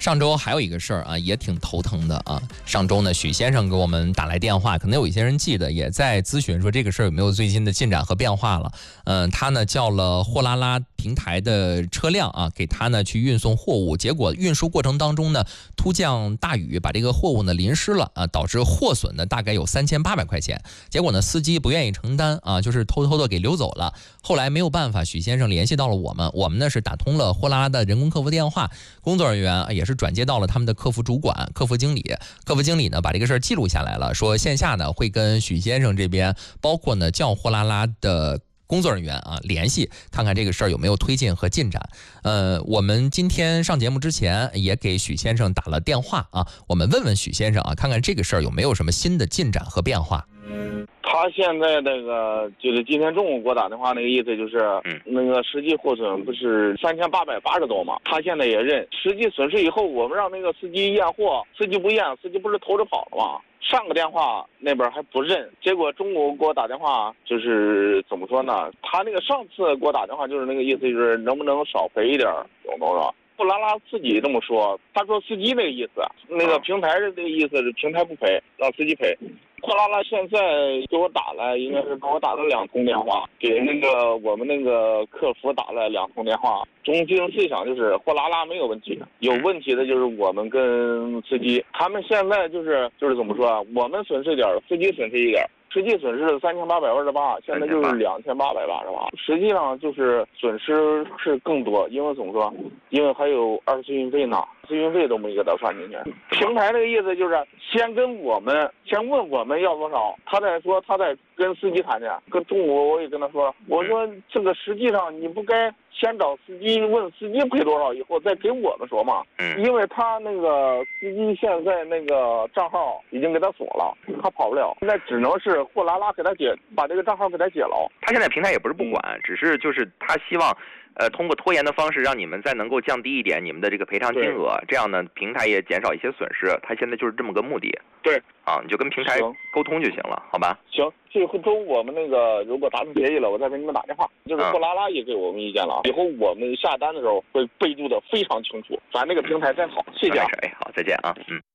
上周还有一个事儿啊，也挺头疼的啊。上周呢，许先生给我们打来电话，可能有一些人记得，也在咨询说这个事儿有没有最新的进展和变化了。他呢叫了货拉拉平台的车辆啊，给他呢去运送货物，结果运输过程当中呢，突降大雨，把这个货物呢淋湿了啊，导致货损呢大概有3800块钱。结果呢，司机不愿意承担啊，就是偷偷的给溜走了。后来没有办法，许先生联系到了我们呢是打通了货拉拉的人工客服电话，工作人员也是转接到了他们的客服主管、客服经理。客服经理呢把这个事儿记录下来了，说线下呢会跟许先生这边，包括呢叫货拉拉的工作人员啊联系，看看这个事儿有没有推进和进展。我们今天上节目之前也给许先生打了电话啊，我们问问许先生啊，看看这个事儿有没有什么新的进展和变化。 他现在那个就是今天中午给我打电话，那个意思就是，那个实际货损不是3880多吗？他现在也认实际损失以后，我们让那个司机验货，司机不验，司机不是偷着跑了吗？上个电话那边还不认，结果中午给我打电话，就是怎么说呢？他那个上次给我打电话就是那个意思，就是能不能少赔一点，有多少？货拉拉自己这么说，他说司机那个意思，那个平台的这个意思是平台不赔，让司机赔。货拉拉现在给我打了，应该是给我打了2通电话，给那个我们那个客服打了2通电话。中心思想就是货拉拉没有问题，有问题的就是我们跟司机，他们现在就是怎么说啊？我们损失一点，司机损失一点。实际损失是3828，现在就是2888，实际上就是损失是更多，因为怎么说？因为还有2次运费呢，次运费都没给他算进去。平台这个意思就是先问我们要多少，他再说他再跟司机谈去。跟中午我也跟他说，我说这个实际上你不该先找司机问司机赔多少，以后再给我们说嘛。因为他那个司机现在那个账号已经给他锁了，他跑不了，现在只能是货拉拉给他把这个账号给他解了。 他现在平台也不是不管，只是就是他希望通过拖延的方式让你们再能够降低一点你们的这个赔偿金额，这样呢平台也减少一些损失。他现在就是这么个目的。 对啊，你就跟平台沟通就行了，好吧？ 行，最后我们那个如果达成协议了，我再给你们打电话。就是货拉拉也给我们意见了，以后我们下单的时候会备注的非常清楚。咱这个平台真好，谢谢啊。 好，再见啊。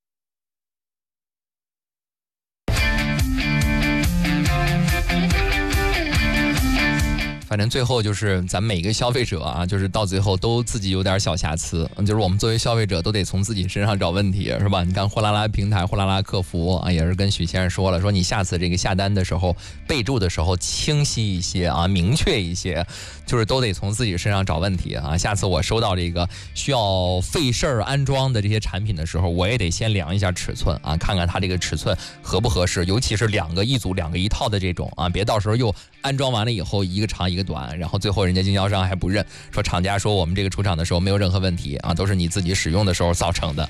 反正最后就是咱们每个消费者啊，就是到最后都自己有点小瑕疵，就是我们作为消费者都得从自己身上找问题，是吧？你看货拉拉平台、货拉拉客服啊，也是跟许先生说了，说你下次这个下单的时候备注的时候清晰一些啊，明确一些，就是都得从自己身上找问题啊。下次我收到这个需要费事儿安装的这些产品的时候，我也得先量一下尺寸啊，看看它这个尺寸合不合适，尤其是2个一组、2个一套的这种啊，别到时候又安装完了以后一个长一个短，然后最后人家经销商还不认，说厂家说我们这个出厂的时候没有任何问题啊，都是你自己使用的时候造成的。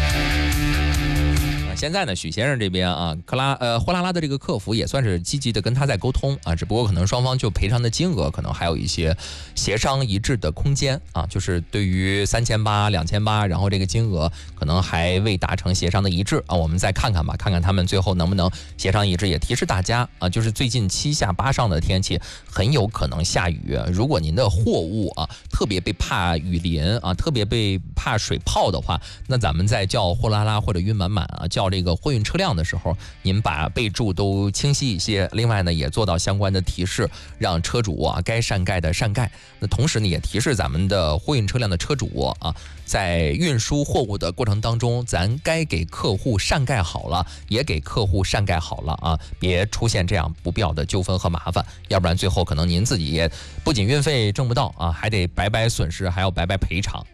现在呢，许先生这边啊，货拉拉的这个客服也算是积极的跟他在沟通啊，只不过可能双方就赔偿的金额可能还有一些协商一致的空间啊，就是对于3800、2800，然后这个金额可能还未达成协商的一致啊，我们再看看吧，看看他们最后能不能协商一致。也提示大家啊，就是最近7下8上的天气很有可能下雨，如果您的货物啊特别被怕雨淋啊，特别被怕水泡的话，那咱们在叫货拉拉或者运满满啊，叫这个货运车辆的时候，您把备注都清晰一些。另外呢，也做到相关的提示，让车主啊该善盖的善盖。那同时呢，也提示咱们的货运车辆的车主啊，在运输货物的过程当中，咱该给客户善盖好了，也给客户善盖好了啊，别出现这样不必要的纠纷和麻烦，要不然最后可能您自己也不仅运费挣不到啊，还得白白损失，还要白白赔偿。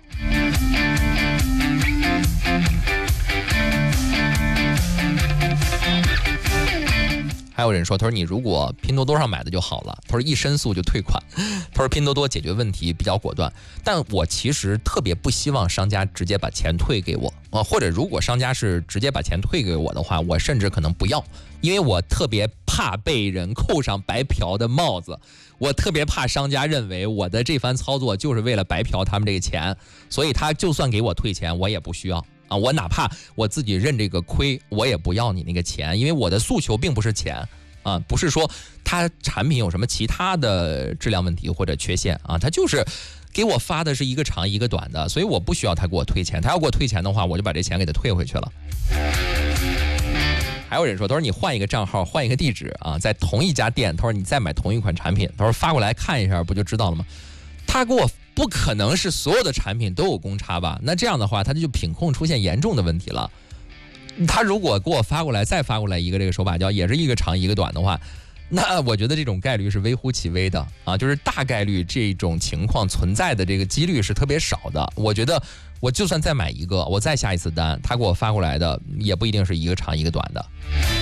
还有人说，他说你如果拼多多上买的就好了，他说一申诉就退款，他说拼多多解决问题比较果断，但我其实特别不希望商家直接把钱退给我啊，或者如果商家是直接把钱退给我的话，我甚至可能不要，因为我特别怕被人扣上白嫖的帽子，我特别怕商家认为我的这番操作就是为了白嫖他们这个钱，所以他就算给我退钱，我也不需要。啊，我哪怕我自己认这个亏，我也不要你那个钱，因为我的诉求并不是钱啊，不是说它产品有什么其他的质量问题或者缺陷啊，它就是给我发的是一个长一个短的，所以我不需要他给我退钱。他要给我退钱的话，我就把这钱给他退回去了。还有人说，他说你换一个账号，换一个地址啊，在同一家店，他说你再买同一款产品，他说发过来看一下不就知道了吗？他给我不可能是所有的产品都有公差吧？那这样的话，他就品控出现严重的问题了。他如果给我发过来，再发过来一个这个手把胶，也是一个长一个短的话，那我觉得这种概率是微乎其微的啊，就是大概率这种情况存在的这个几率是特别少的。我觉得我就算再买一个，我再下一次单，他给我发过来的也不一定是一个长一个短的。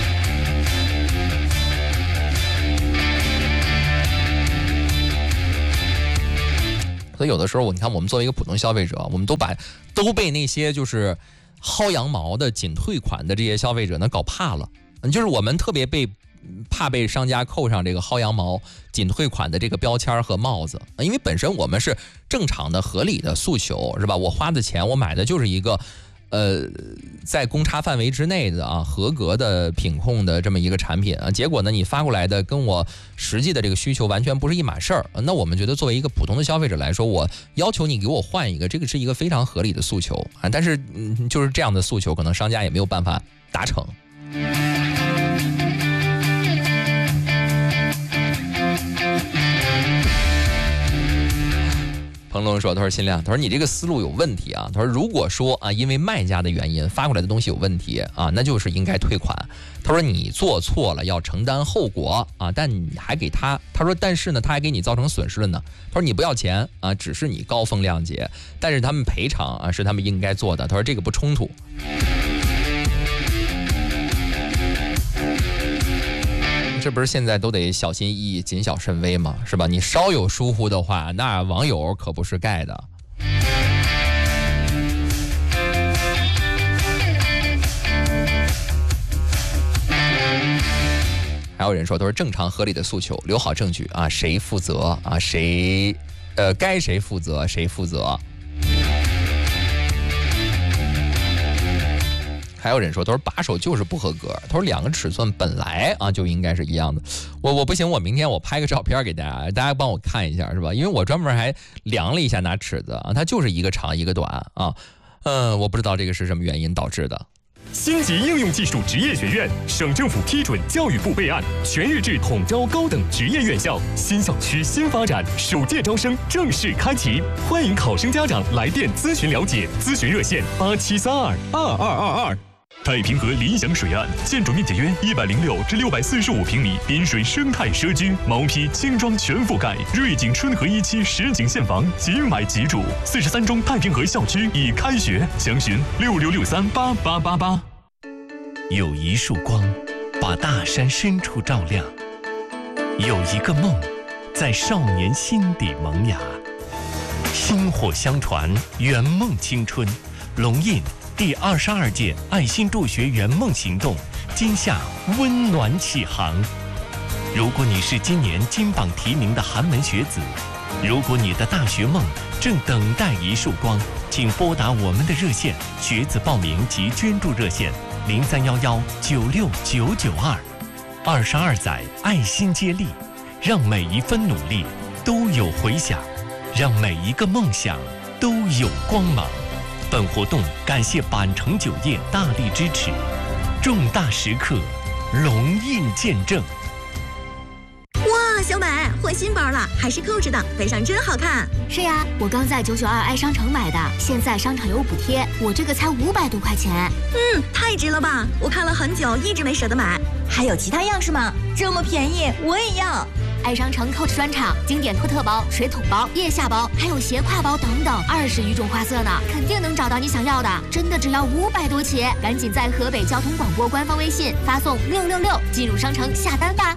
所以有的时候你看我们作为一个普通消费者，我们都被那些就是薅羊毛的仅退款的这些消费者呢搞怕了，就是我们特别怕被商家扣上这个薅羊毛仅退款的这个标签和帽子，因为本身我们是正常的合理的诉求，是吧？我花的钱我买的就是一个在公差范围之内的啊合格的品控的这么一个产品啊，结果呢你发过来的跟我实际的这个需求完全不是一码事儿。那我们觉得作为一个普通的消费者来说，我要求你给我换一个，这个是一个非常合理的诉求啊，但是就是这样的诉求可能商家也没有办法达成。彭龙说，他说新亮，他说你这个思路有问题啊。他说如果说啊因为卖家的原因发过来的东西有问题啊，那就是应该退款。他说你做错了要承担后果啊，但你还给他说但是呢他还给你造成损失了呢。他说你不要钱啊，只是你高风亮节，但是他们赔偿啊是他们应该做的。他说这个不冲突。这不是现在都得小心翼翼、谨小慎微吗？是吧？你稍有疏忽的话，那网友可不是盖的。还有人说，都是正常合理的诉求，留好证据啊，谁负责啊？该谁负责谁负责。还有人说，他说把手就是不合格，他说两个尺寸本来啊就应该是一样的。我不行，我明天我拍个照片给大家帮我看一下，是吧？因为我专门还量了一下拿尺子啊，它就是一个长一个短啊。我不知道这个是什么原因导致的。 星级应用技术职业学院，省政府批准，教育部备案，全日制统招高等职业院校，新校区新发展，首届招生正式开启，欢迎考生家长来电咨询了解，咨询热线87322222。太平河林祥水岸，建筑面积约106至645平米，滨水生态社区，毛坯轻装全覆盖，瑞景春和1期实景现房，即买即住。43中太平河校区已开学，详询6663888888。 有一束光，把大山深处照亮；有一个梦，在少年心底萌芽。薪火相传，圆梦青春。龙印第22届爱心助学圆梦行动今夏温暖启航。如果你是今年金榜题名的寒门学子，如果你的大学梦正等待一束光，请拨打我们的热线，学子报名及捐助热线0311969992。22载爱心接力，让每一分努力都有回响，让每一个梦想都有光芒。本活动感谢板城酒业大力支持，重大时刻，龙印见证。 哇，小美换新包了，还是扣着的，背上真好看。 是呀，我刚在992爱商城买的，现在商场有补贴，我这个才500多块钱。 太值了吧！我看了很久，一直没舍得买。还有其他样式吗？这么便宜，我也要。 爱商城 Coach 专场，经典托特包、水桶包、腋下包，还有斜挎包等等，20余种花色呢，肯定能找到你想要的。真的只要500多起，赶紧在河北交通广播官方微信发送666进入商城下单吧。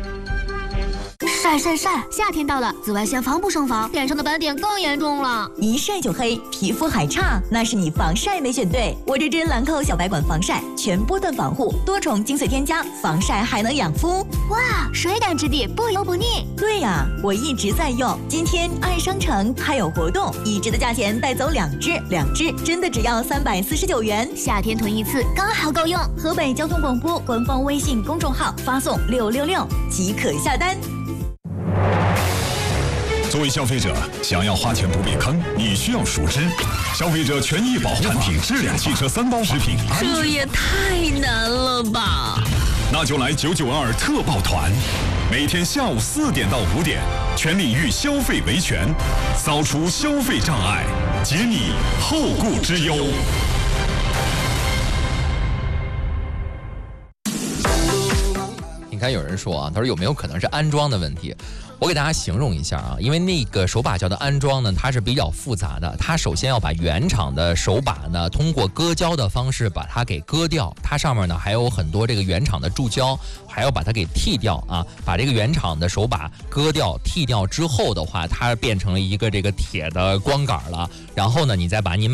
晒，夏天到了，紫外线防不胜防，脸上的斑点更严重了。 一晒就黑，皮肤还差，那是你防晒没选对。我这支兰蔻小白管防晒，全波段防护，多重精粹添加，防晒还能养肤。 哇，水感质地，不油不腻。 对呀，我一直在用。今天爱商城还有活动，1支的价钱带走2支，2支真的只要349元。 夏天囤一次刚好够用。 河北交通广播官方微信公众号发送666即可下单。 作为消费者，想要花钱不被坑，你需要熟知消费者权益保护产品质量、汽车3包食品安全。 这也太难了吧！ 那就来992特报团，每天下午4点到5点，全领域消费维权，扫除消费障碍，解你后顾之忧。 你看有人说啊，他说有没有可能是安装的问题？我给大家形容一下啊，因为那个手把胶的安装呢，它是比较复杂的。它首先要把原厂的手把呢，通过割胶的方式把它给割掉，它上面呢还有很多这个原厂的注胶，还要把它给剃掉啊。把这个原厂的手把割掉、剃掉之后的话，它变成了一个这个铁的光杆了。然后呢，你再把你